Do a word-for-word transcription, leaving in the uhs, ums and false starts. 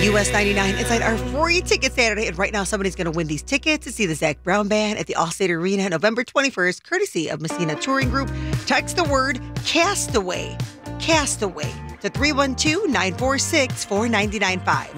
U S ninety-nine inside our free ticket Saturday. And right now, somebody's going to win these tickets to see the Zac Brown Band at the Allstate Arena November twenty-first, courtesy of Messina Touring Group. Text the word Castaway, Castaway to three one two, nine four six, four nine nine five.